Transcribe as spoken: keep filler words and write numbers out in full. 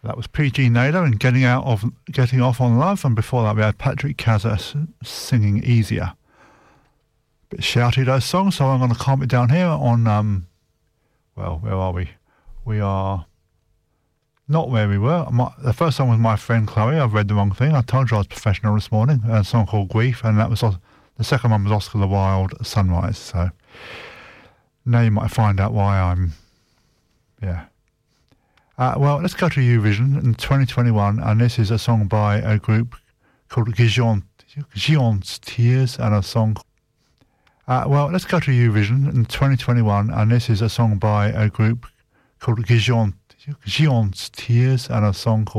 That was P G Naylor and getting out of getting off on love, and before that we had Patrick Kazza singing Easier. Bit shouty those songs, so I'm going to calm it down here on. Um, well, where are we? We are not where we were. My, the first song was My Friend Chloe. I've read the wrong thing. I told you I was professional this morning. A song called Grief, and that was the second one was Oscar the Wild, Sunrise. So now you might find out why I'm. Yeah. Uh, well, let's go to Eurovision in twenty twenty-one, and this is a song by a group called Gijon, Gion's Tears, and a song. Uh, well, let's go to Eurovision in twenty twenty-one, and this is a song by a group called Gijon, Gion's Tears, and a song called.